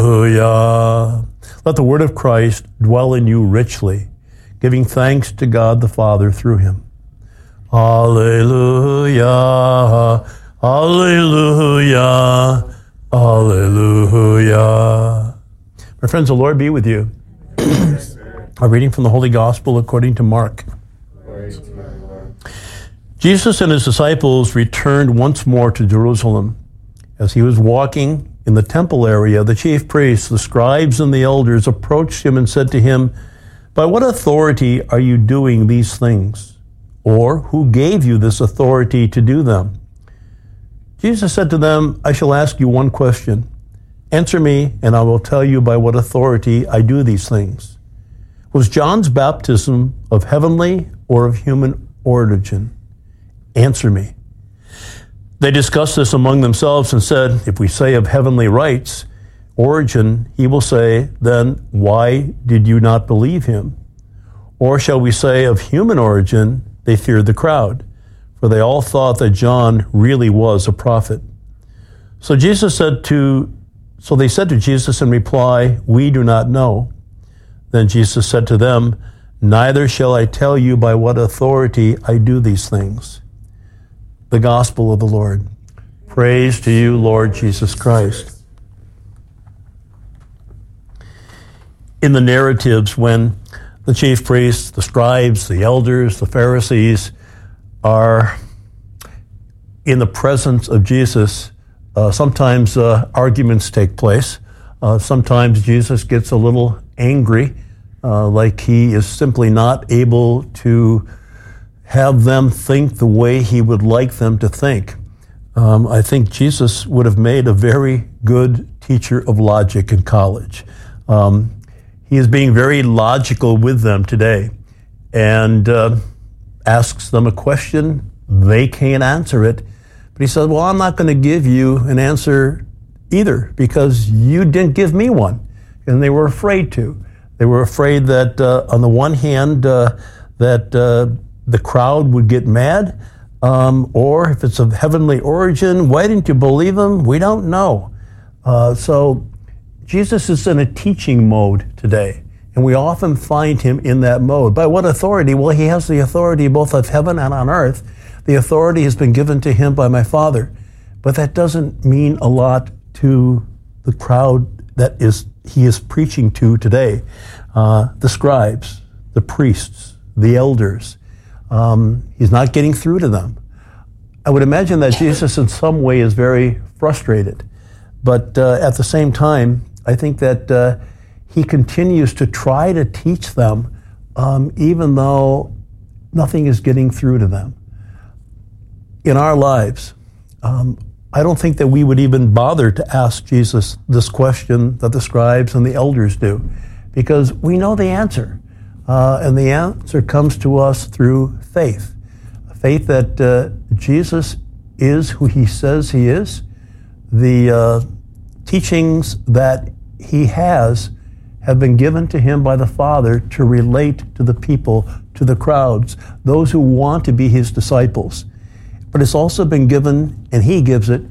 Hallelujah. Let the word of Christ dwell in you richly, giving thanks to God the Father through him. Hallelujah. Hallelujah. Hallelujah. My friends, the Lord be with you. A reading from the Holy Gospel according to Mark. Jesus and his disciples returned once more to Jerusalem. As he was walking in the temple area, the chief priests, the scribes, and the elders approached him and said to him, "By what authority are you doing these things? Or who gave you this authority to do them?" Jesus said to them, "I shall ask you one question. Answer me, and I will tell you by what authority I do these things. Was John's baptism of heavenly or of human origin? Answer me." They discussed this among themselves and said, "If we say of heavenly origin, he will say, then why did you not believe him? Or shall we say of human origin?" They feared the crowd, for they all thought that John really was a prophet. So they said to Jesus in reply, "We do not know." Then Jesus said to them, "Neither shall I tell you by what authority I do these things." The Gospel of the Lord. Praise to you, Lord Jesus Christ. In the narratives, when the chief priests, the scribes, the elders, the Pharisees are in the presence of Jesus, sometimes arguments take place. Sometimes Jesus gets a little angry, like he is simply not able to have them think the way he would like them to think. I think Jesus would have made a very good teacher of logic in college. He is being very logical with them today and asks them a question. They can't answer it. But he says, "Well, I'm not going to give you an answer either because you didn't give me one." And they were afraid to. They were afraid that on the one hand, the crowd would get mad, or if it's of heavenly origin, why didn't you believe him? We don't know. So Jesus is in a teaching mode today, and we often find him in that mode. By what authority? Well, he has the authority both of heaven and on earth. The authority has been given to him by my Father, but that doesn't mean a lot to the crowd that he is preaching to today. The scribes, the priests, the elders. He's not getting through to them. I would imagine that Jesus in some way is very frustrated. But at the same time, I think that he continues to try to teach them, even though nothing is getting through to them. In our lives, I don't think that we would even bother to ask Jesus this question that the scribes and the elders do, because we know the answer. And the answer comes to us through faith. Faith that Jesus is who he says he is. The teachings that he has have been given to him by the Father to relate to the people, to the crowds, those who want to be his disciples. But it's also been given, and he gives it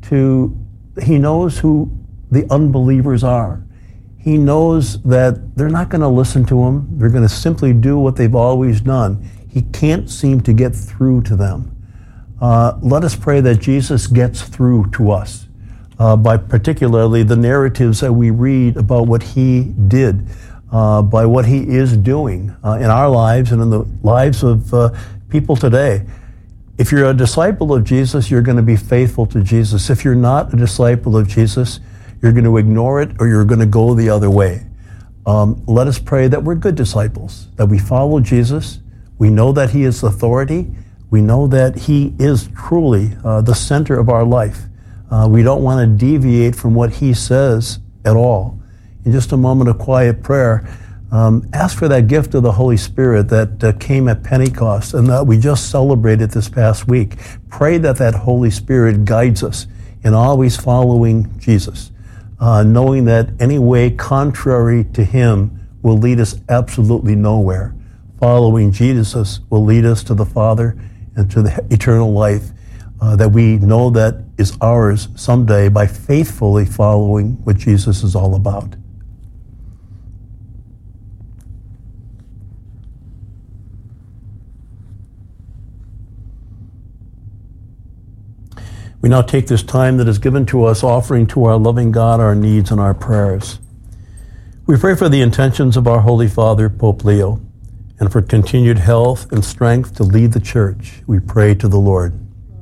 he knows who the unbelievers are. He knows that they're not going to listen to him. They're going to simply do what they've always done. He can't seem to get through to them. Let us pray that Jesus gets through to us by particularly the narratives that we read about what he did, by what he is doing in our lives and in the lives of people today. If you're a disciple of Jesus, you're going to be faithful to Jesus. If you're not a disciple of Jesus, you're going to ignore it or you're going to go the other way. Let us pray that we're good disciples, that we follow Jesus. We know that he is authority. We know that he is truly the center of our life. We don't want to deviate from what he says at all. In just a moment of quiet prayer, ask for that gift of the Holy Spirit that came at Pentecost and that we just celebrated this past week. Pray that that Holy Spirit guides us in always following Jesus, knowing that any way contrary to him will lead us absolutely nowhere. Following Jesus will lead us to the Father and to the eternal life. that we know that is ours someday by faithfully following what Jesus is all about. We now take this time that is given to us, offering to our loving God our needs and our prayers. We pray for the intentions of our Holy Father, Pope Leo, and for continued health and strength to lead the Church. We pray to the Lord.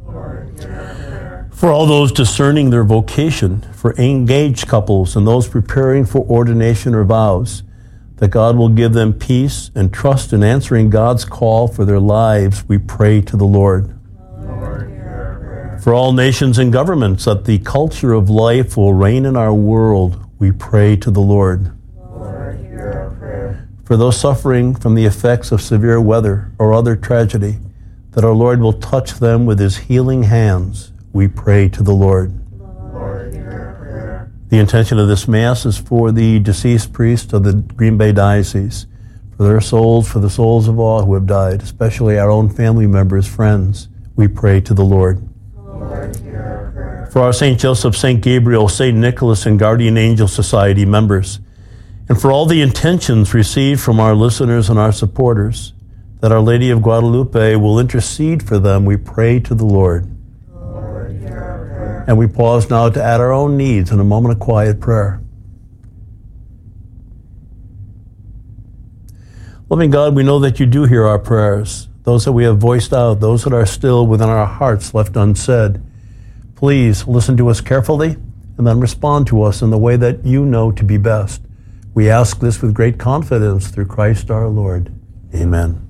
For all those discerning their vocation, for engaged couples and those preparing for ordination or vows, that God will give them peace and trust in answering God's call for their lives, we pray to the Lord. For all nations and governments, that the culture of life will reign in our world, we pray to the Lord. For those suffering from the effects of severe weather or other tragedy, that our Lord will touch them with his healing hands, we pray to the Lord. The intention of this Mass is for the deceased priests of the Green Bay Diocese, for their souls, for the souls of all who have died, especially our own family members, friends, we pray to the Lord. For our St. Joseph, St. Gabriel, St. Nicholas, and Guardian Angel Society members, and for all the intentions received from our listeners and our supporters, that Our Lady of Guadalupe will intercede for them, we pray to the Lord. And we pause now to add our own needs in a moment of quiet prayer. Loving God, we know that you do hear our prayers, those that we have voiced out, those that are still within our hearts left unsaid. Please listen to us carefully and then respond to us in the way that you know to be best. We ask this with great confidence through Christ our Lord. Amen.